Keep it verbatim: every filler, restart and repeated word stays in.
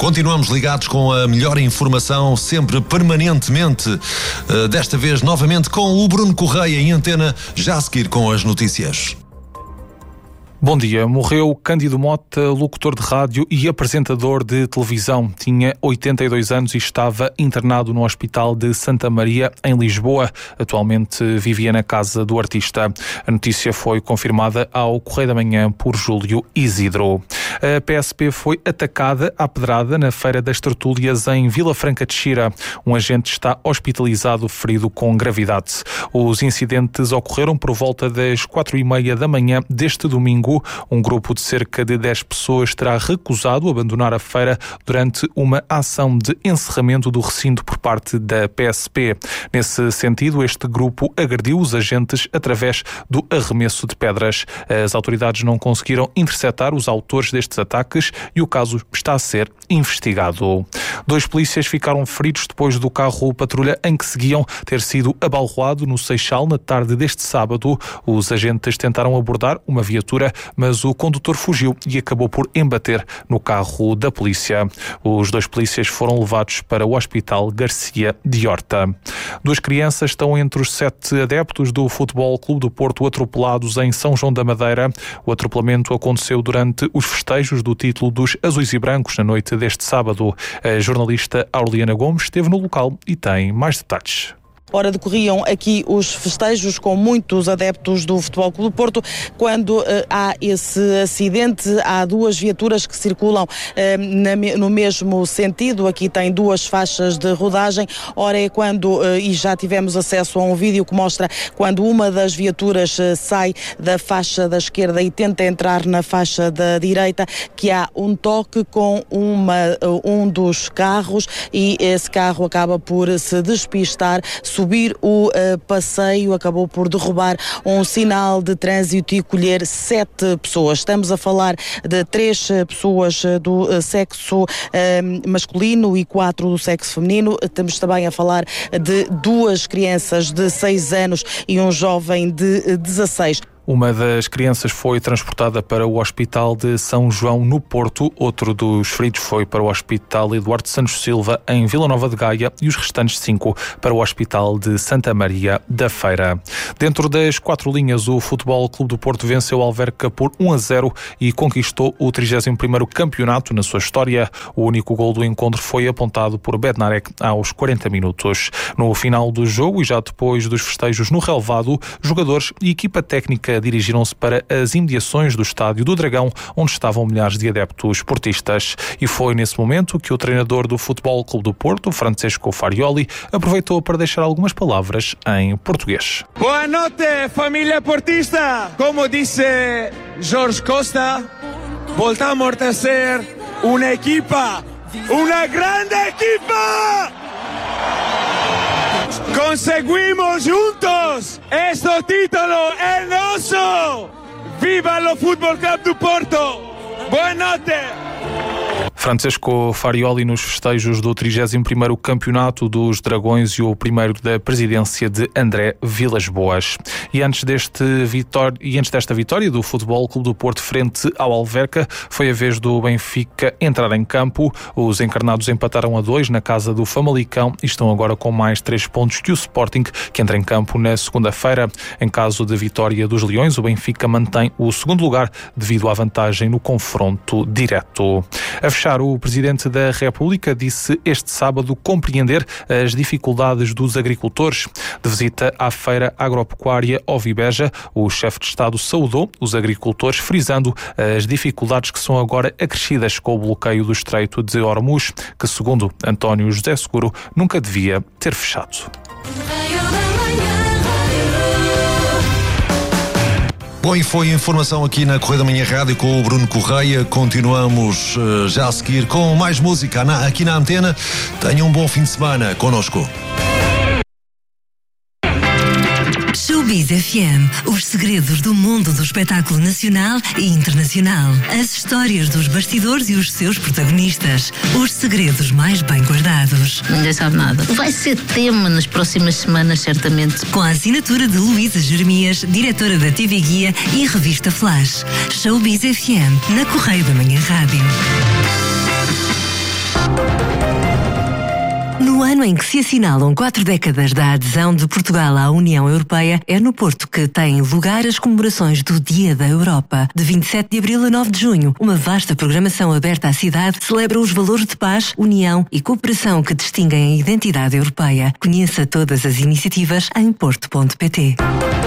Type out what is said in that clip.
Continuamos ligados com a melhor informação, sempre permanentemente. Uh, desta vez, novamente, com o Bruno Correia em antena, já a seguir com as notícias. Bom dia. Morreu Cândido Mota, locutor de rádio e apresentador de televisão. Tinha oitenta e dois anos e estava internado no Hospital de Santa Maria, em Lisboa. Atualmente vivia na casa do artista. A notícia foi confirmada ao Correio da Manhã por Júlio Isidro. A P S P foi atacada à pedrada na Feira das Tertúlias em Vila Franca de Xira. Um agente está hospitalizado, ferido com gravidade. Os incidentes ocorreram por volta das quatro e meia da manhã deste domingo. Um grupo de cerca de dez pessoas terá recusado abandonar a feira durante uma ação de encerramento do recinto por parte da P S P. Nesse sentido, este grupo agrediu os agentes através do arremesso de pedras. As autoridades não conseguiram interceptar os autores destes ataques e o caso está a ser investigado. Dois polícias ficaram feridos depois do carro patrulha em que seguiam ter sido abalroado no Seixal na tarde deste sábado. Os agentes tentaram abordar uma viatura, mas o condutor fugiu e acabou por embater no carro da polícia. Os dois polícias foram levados para o Hospital Garcia de Horta. Duas crianças estão entre os sete adeptos do Futebol Clube do Porto atropelados em São João da Madeira. O atropelamento aconteceu durante os festejos do título dos Azuis e Brancos na noite deste sábado. A jornalista Aureliana Gomes esteve no local e tem mais detalhes. Ora, decorriam aqui os festejos com muitos adeptos do Futebol Clube do Porto. Quando uh, há esse acidente, há duas viaturas que circulam uh, na, no mesmo sentido. Aqui tem duas faixas de rodagem. Ora, é quando, uh, e já tivemos acesso a um vídeo que mostra quando uma das viaturas uh, sai da faixa da esquerda e tenta entrar na faixa da direita, que há um toque com uma, uh, um dos carros e esse carro acaba por se despistar, subir o uh, passeio, acabou por derrubar um sinal de trânsito e colher sete pessoas. Estamos a falar de três uh, pessoas uh, do uh, sexo uh, masculino e quatro do sexo feminino. Estamos também a falar de duas crianças de seis anos e um jovem de uh, dezasseis. Uma das crianças foi transportada para o Hospital de São João, no Porto. Outro dos feridos foi para o Hospital Eduardo Santos Silva, em Vila Nova de Gaia, e os restantes cinco para o Hospital de Santa Maria da Feira. Dentro das quatro linhas, o Futebol Clube do Porto venceu o Alverca por um a zero e conquistou o trigésimo primeiro campeonato na sua história. O único gol do encontro foi apontado por Bednarek aos quarenta minutos. No final do jogo, e já depois dos festejos no relvado, jogadores e equipa técnica dirigiram-se para as imediações do Estádio do Dragão, onde estavam milhares de adeptos portistas. E foi nesse momento que o treinador do Futebol Clube do Porto, Francesco Farioli, aproveitou para deixar algumas palavras em português. Boa noite, família portista! Como disse Jorge Costa, voltamos a ser uma equipa, uma grande equipa! Conseguimos juntos este título, é nosso! Viva o Futebol Clube do Porto! Boa noite! Francesco Farioli nos festejos do trigésimo primeiro Campeonato dos Dragões e o primeiro da presidência de André Vilas-Boas. E antes, deste vitória, e antes desta vitória do Futebol Clube do Porto frente ao Alverca, foi a vez do Benfica entrar em campo. Os encarnados empataram a dois na casa do Famalicão e estão agora com mais três pontos que o Sporting, que entra em campo na segunda-feira. Em caso de vitória dos Leões, o Benfica mantém o segundo lugar devido à vantagem no confronto direto. A fechar, o Presidente da República disse este sábado compreender as dificuldades dos agricultores. De visita à Feira Agropecuária Ovibeja, o chefe de Estado saudou os agricultores, frisando as dificuldades que são agora acrescidas com o bloqueio do Estreito de Hormuz, que, segundo António José Seguro, nunca devia ter fechado. Bom, e foi a informação aqui na Correio da Manhã Rádio com o Bruno Correia. Continuamos uh, já a seguir com mais música na, aqui na antena. Tenham um bom fim de semana connosco. Showbiz F M, os segredos do mundo do espetáculo nacional e internacional. As histórias dos bastidores e os seus protagonistas. Os segredos mais bem guardados. Ninguém sabe nada. Vai ser tema nas próximas semanas, certamente. Com a assinatura de Luísa Jeremias, diretora da T V Guia e revista Flash. Showbiz F M, na Correio da Manhã Rádio. em que se assinalam quatro décadas da adesão de Portugal à União Europeia, é no Porto que têm lugar as comemorações do Dia da Europa. De vinte e sete de abril a nove de junho, uma vasta programação aberta à cidade celebra os valores de paz, união e cooperação que distinguem a identidade europeia. Conheça todas as iniciativas em porto ponto pt.